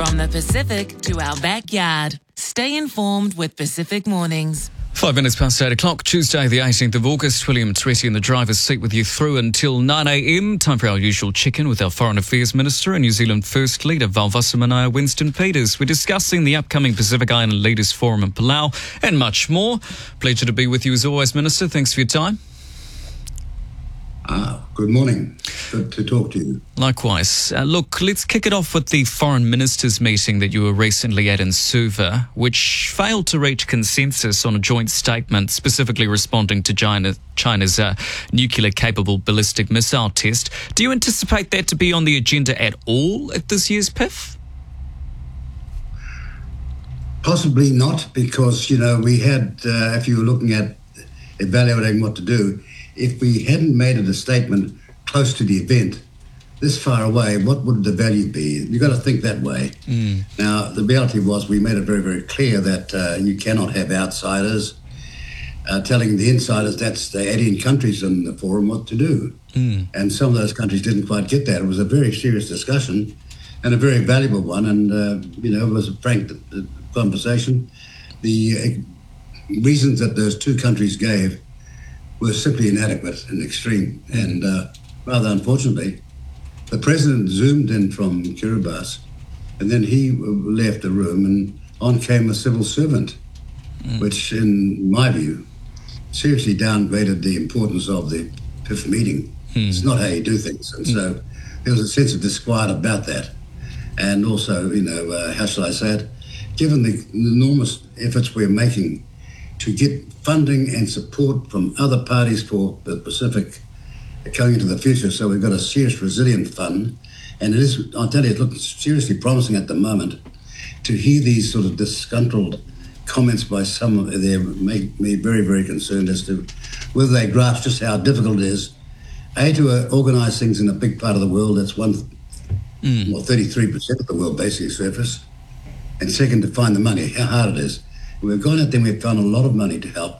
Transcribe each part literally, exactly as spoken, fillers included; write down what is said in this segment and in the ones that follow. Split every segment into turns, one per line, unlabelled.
From the Pacific to our backyard. Stay informed with Pacific Mornings.
Five minutes past eight o'clock, Tuesday the eighteenth of August. William Twetti in the driver's seat with you through until nine a.m. Time for our usual check-in with our Foreign Affairs Minister and New Zealand First Leader, Valvassamanaya Winston Peters. We're discussing the upcoming Pacific Island Leaders Forum in Palau and much more. Pleasure to be with you as always, Minister. Thanks for your time.
Ah, good morning. Good to talk to you.
Likewise. Uh, look, let's kick it off with the Foreign Ministers meeting that you were recently at in Suva, which failed to reach consensus on a joint statement specifically responding to China, China's uh, nuclear-capable ballistic missile test. Do you anticipate that to be on the agenda at all at this year's P I F?
Possibly not, because, you know, we had, uh, if you were looking at evaluating what to do, if we hadn't made it a statement close to the event, this far away, what would the value be? You've got to think that way. Mm. Now, the reality was we made it very, very clear that uh, you cannot have outsiders uh, telling the insiders, that's the eighteen countries in the forum, what to do. Mm. And some of those countries didn't quite get that. It was a very serious discussion and a very valuable one. And, uh, you know, it was a frank conversation. The uh, reasons that those two countries gave were simply inadequate and extreme. And uh, rather unfortunately, the president zoomed in from Kiribati, and then he left the room, and on came a civil servant, mm. which, in my view, seriously downgraded the importance of the P I F meeting. Mm. It's not how you do things. And mm. so there was a sense of disquiet about that. And also, you know, uh, how shall I say it? Given the enormous efforts we're making to get funding and support from other parties for the Pacific going into the future. So we've got a serious resilient fund. And it is, I'll tell you, it looks seriously promising at the moment. To hear these sort of disgruntled comments by some of them make me very, very concerned as to whether they grasp just how difficult it is, A, to uh, organise things in a big part of the world that's one, mm. well, thirty-three percent of the world basically surface, and second, to find the money, how hard it is. We've gone out there and we've found a lot of money to help.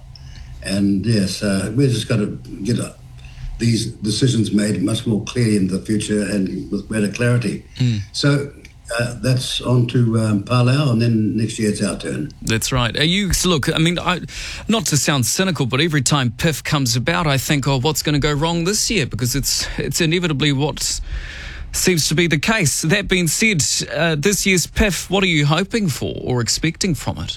And yes, uh, we've just got to get uh, these decisions made much more clearly in the future and with greater clarity. Mm. So uh, that's on to um, Palau, and then next year it's our turn.
That's right. Are you, look, I mean, I, not to sound cynical, but every time P I F comes about, I think, oh, what's going to go wrong this year? Because it's it's inevitably what seems to be the case. That being said, uh, this year's P I F, what are you hoping for or expecting from it?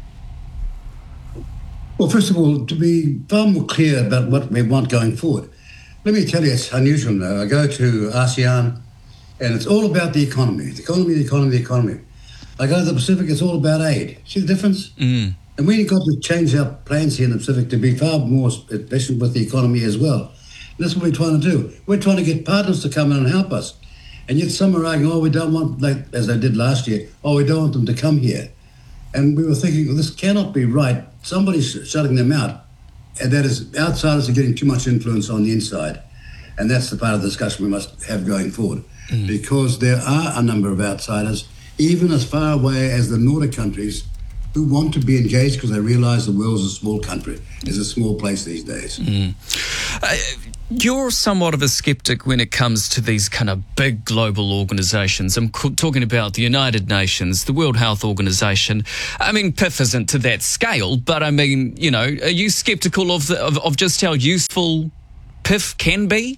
Well, first of all, to be far more clear about what we want going forward, let me tell you, it's unusual now. I go to ASEAN, and it's all about the economy, the economy, the economy, the economy. I go to the Pacific, it's all about aid. See the difference? Mm. And we've got to change our plans here in the Pacific to be far more efficient with the economy as well. And that's what we're trying to do. We're trying to get partners to come in and help us. And yet some are arguing, oh, we don't want, like as they did last year, oh, we don't want them to come here. And we were thinking, well, this cannot be right. Somebody's shutting them out. And that is, outsiders are getting too much influence on the inside. And that's the part of the discussion we must have going forward. Mm. Because there are a number of outsiders, even as far away as the Nordic countries, who want to be engaged because they realise the world's a small country. It's a small place these days.
Mm. Uh, You're somewhat of a skeptic when it comes to these kind of big global organisations. I'm co- talking about the United Nations, the World Health Organisation. I mean, P I F isn't to that scale, but I mean, you know, are you sceptical of, the, of, of just how useful P I F can be?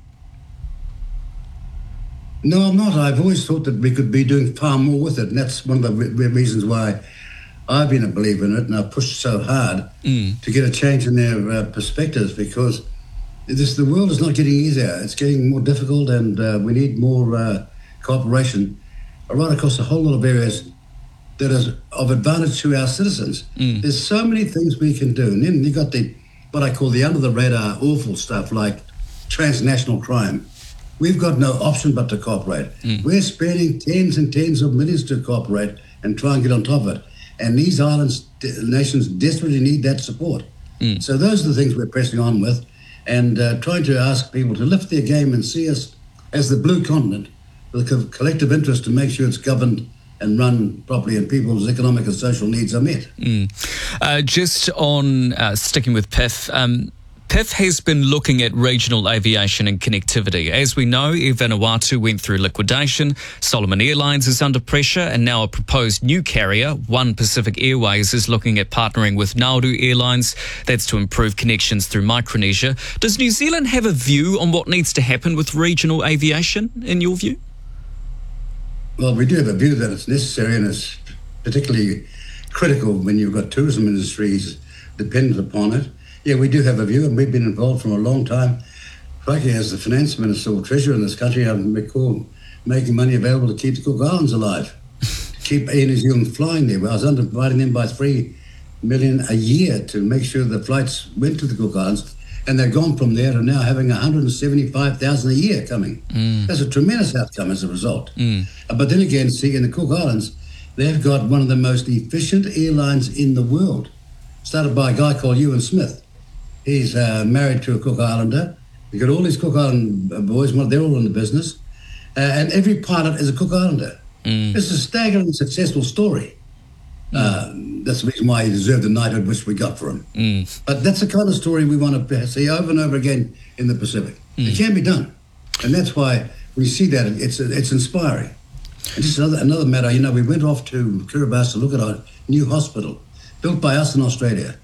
No, I'm not. I've always thought that we could be doing far more with it, and that's one of the re- reasons why I've been a believer in it, and I've pushed so hard mm. to get a change in their uh, perspectives, because This, the world is not getting easier. It's getting more difficult, and uh, we need more uh, cooperation right across a whole lot of areas that is of advantage to our citizens. Mm. There's so many things we can do. And then you've got the, what I call the under-the-radar awful stuff like transnational crime. We've got no option but to cooperate. Mm. We're spending tens and tens of millions to cooperate and try and get on top of it. And these islands, nations desperately need that support. Mm. So those are the things we're pressing on with, and uh, trying to ask people to lift their game and see us as the blue continent with a collective interest to make sure it's governed and run properly and people's economic and social needs are met.
Mm. Uh, just on uh, sticking with P I F, um, P I F has been looking at regional aviation and connectivity. As we know, Air Vanuatu went through liquidation, Solomon Airlines is under pressure, and now a proposed new carrier, One Pacific Airways, is looking at partnering with Nauru Airlines. That's to improve connections through Micronesia. Does New Zealand have a view on what needs to happen with regional aviation, in your view?
Well, we do have a view that it's necessary, and it's particularly critical when you've got tourism industries dependent upon it. Yeah, we do have a view, and we've been involved from a long time. Frankly, as the finance minister or treasurer in this country, I recall making money available to keep the Cook Islands alive, to keep Air New Zealand flying there. I was underwriting them by three million a year to make sure the flights went to the Cook Islands, and they're gone from there to now having one hundred seventy-five thousand a year coming. Mm. That's a tremendous outcome as a result. Mm. Uh, but then again, see, in the Cook Islands, they've got one of the most efficient airlines in the world, started by a guy called Ewan Smith. He's uh, married to a Cook Islander. You've got all these Cook Island boys, well, they're all in the business. Uh, and every pilot is a Cook Islander. Mm. It's a staggering successful story. Mm. Uh, that's the reason why he deserved the knighthood which we got for him. Mm. But that's the kind of story we want to see over and over again in the Pacific. Mm. It can be done. And that's why we see that. It's it's inspiring. And just another, another matter, you know, we went off to Kiribati to look at our new hospital, built by us in Australia.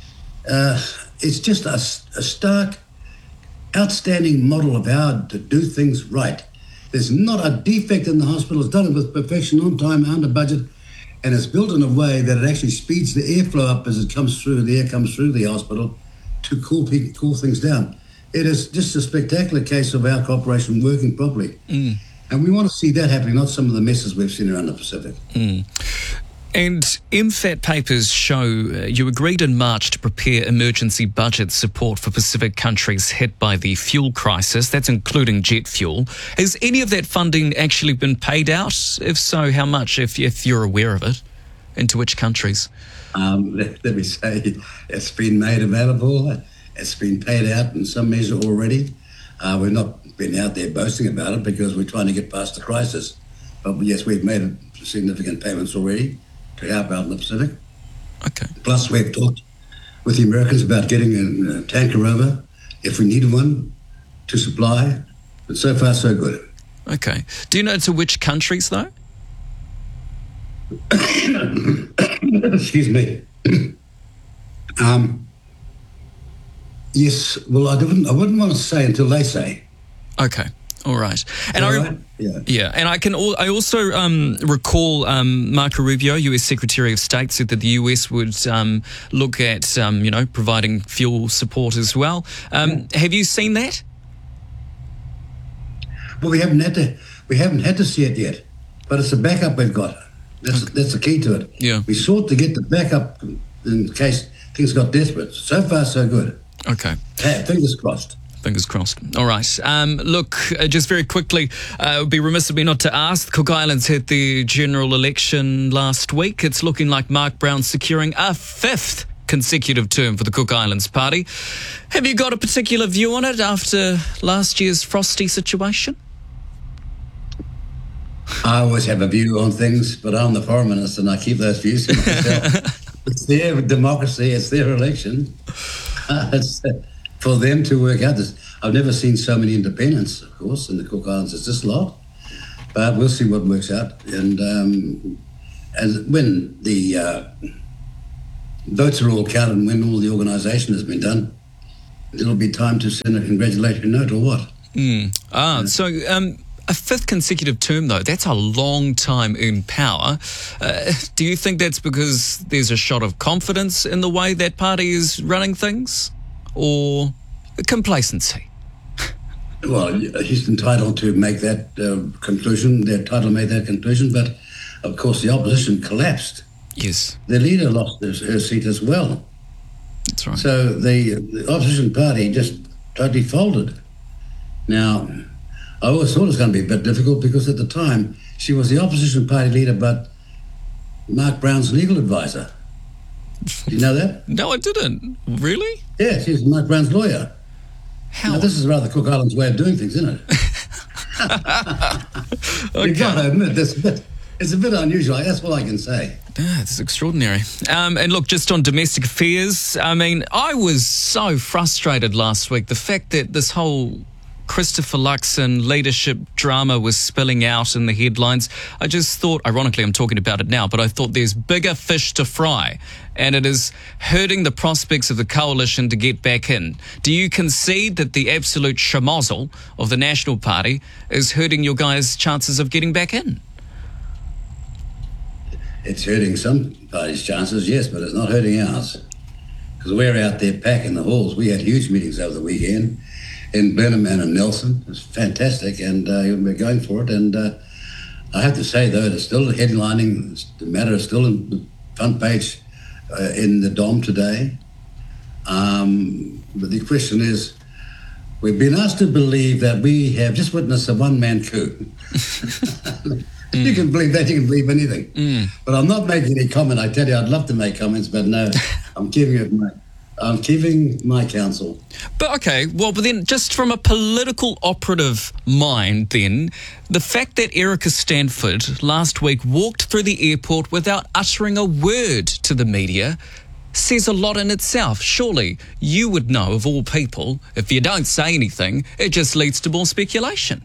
Uh, it's just a, a stark, outstanding model of how to do things right. There's not a defect in the hospital. It's done with perfection, on time, under budget, and it's built in a way that it actually speeds the airflow up as it comes through, the air comes through the hospital to cool, cool things down. It is just a spectacular case of our cooperation working properly. Mm. And we want to see that happening, not some of the messes we've seen around the Pacific.
Mm. And M FAT papers show uh, you agreed in March to prepare emergency budget support for Pacific countries hit by the fuel crisis. That's including jet fuel. Has any of that funding actually been paid out? If so, how much, if, if you're aware of it? Into which countries?
Um, let, let me say, it's been made available. It's been paid out in some measure already. Uh, we've not been out there boasting about it because we're trying to get past the crisis. But yes, we've made significant payments already to help out in the Pacific.
Okay.
Plus, we've talked with the Americans about getting a, a tanker over, if we need one, to supply. But so far, so good.
Okay. Do you know to which countries, though?
Excuse me. um, yes, well, I wouldn't, I wouldn't want to say until they say.
Okay. All right. And
All
I,
right? Yeah.
yeah, and I can. Al- I also um, recall um, Marco Rubio, U S Secretary of State, said that the U S would um, look at, um, you know, providing fuel support as well. Um, yeah. Have you seen that?
Well, we haven't had to. We haven't had to see it yet, but it's a backup we've got. That's okay. That's the key to it.
Yeah.
We sought to get the backup in case things got desperate. So far, so good.
Okay.
Hey, fingers crossed.
Fingers crossed. All right. Um, look, uh, just very quickly, uh, it would be remiss of me not to ask. The Cook Islands had the general election last week. It's looking like Mark Brown's securing a fifth consecutive term for the Cook Islands Party. Have you got a particular view on it after last year's frosty situation?
I always have a view on things, but I'm the foreign minister and I keep those views to myself. It's their democracy. It's their election. Uh, it's... Uh, for them to work out this. I've never seen so many independents, of course, in the Cook Islands as this lot, but we'll see what works out. And um, as when the uh, votes are all counted and when all the organisation has been done, it'll be time to send a congratulatory note or what.
Mm. Ah, yeah. so um, a fifth consecutive term, though, that's a long time in power. Uh, do you think that's because there's a shot of confidence in the way that party is running things? Or complacency?
Well, he's entitled to make that uh, conclusion. They're entitled to make that conclusion. But, of course, the opposition collapsed.
Yes.
The leader lost her, her seat as well.
That's right.
So the, the opposition party just totally folded. Now, I always thought it was going to be a bit difficult because at the time she was the opposition party leader but Mark Brown's legal advisor. Do you know that?
No, I didn't. Really?
Yeah, she's Mark Brown's lawyer.
How?
Now, this is rather Cook Islands' way of doing things, isn't it?
Okay.
You've got to admit, that's a bit, it's a bit unusual. That's all I can say.
Yeah, it's extraordinary. Um, and look, just on domestic affairs, I mean, I was so frustrated last week. The fact that this whole Christopher Luxon leadership drama was spilling out in the headlines. I just thought, ironically, I'm talking about it now, but I thought there's bigger fish to fry, and it is hurting the prospects of the coalition to get back in. Do you concede that the absolute schmozzle of the National Party is hurting your guys' chances of getting back in?
It's hurting some parties' chances, yes, but it's not hurting ours. Because we're out there packing the halls. We had huge meetings over the weekend in Blenheim and in Nelson. It was fantastic, and uh, we're going for it. And uh, I have to say, though, it's still headlining. The matter is still in the front page uh, in the Dom today. Um, but the question is, we've been asked to believe that we have just witnessed a one-man coup. Mm. You can believe that, you can believe anything. Mm. But I'm not making any comment. I tell you, I'd love to make comments, but no, I'm keeping it my, I'm keeping my counsel.
But okay, well, but then just from a political operative mind then, the fact that Erica Stanford last week walked through the airport without uttering a word to the media says a lot in itself. Surely you would know, of all people, if you don't say anything, it just leads to more speculation.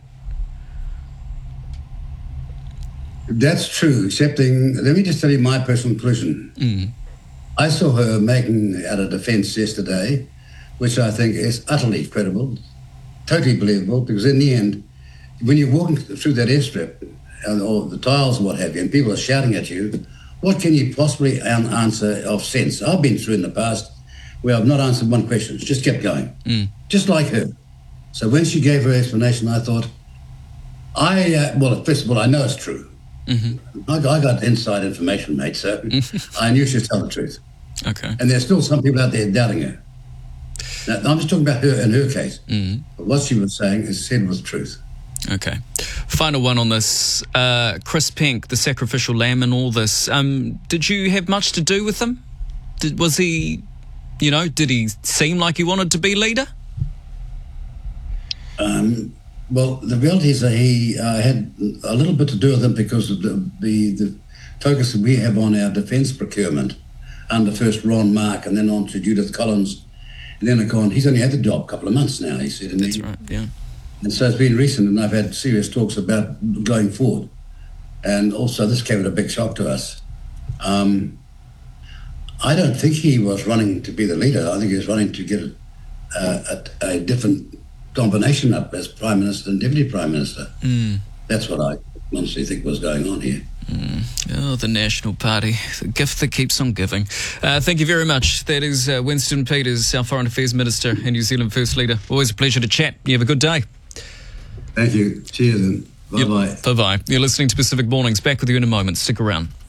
That's true, excepting, let me just tell you my personal conclusion. Mm. I saw her making out a defence yesterday, which I think is utterly credible, totally believable, because in the end, when you're walking through that airstrip, and, or the tiles or what have you, and people are shouting at you, what can you possibly answer of sense? I've been through in the past where I've not answered one question, just kept going, mm. just like her. So when she gave her explanation, I thought, I, uh, well, first of all, I know it's true. Mm-hmm. I, I got inside information, mate, so I knew she'd tell the truth.
Okay.
And there's still some people out there doubting her. Now, I'm just talking about her in her case. Mm-hmm. But what she was saying is said was truth.
Okay. Final one on this. Uh, Chris Pink, the sacrificial lamb and all this. Um, did you have much to do with him? Did, was he, you know, did he seem like he wanted to be leader?
Um... Well, the reality is that he uh, had a little bit to do with it because of the, the, the focus that we have on our defence procurement under first Ron Mark and then on to Judith Collins. And then gone, he's only had the job a couple of months now, he said. And
That's
he,
right, yeah.
And so it's been recent, and I've had serious talks about going forward. And also this came as a big shock to us. Um, I don't think he was running to be the leader. I think he was running to get a, a, a different combination up as Prime Minister and Deputy Prime Minister. Mm. That's what I honestly think was going on here.
Mm. Oh, the National Party, the gift that keeps on giving. Uh, thank you very much. That is uh, Winston Peters, our Foreign Affairs Minister and New Zealand First Leader. Always a pleasure to chat. You have a good day.
Thank you. Cheers and bye-bye.
Yep. Bye-bye. You're listening to Pacific Mornings. Back with you in a moment. Stick around.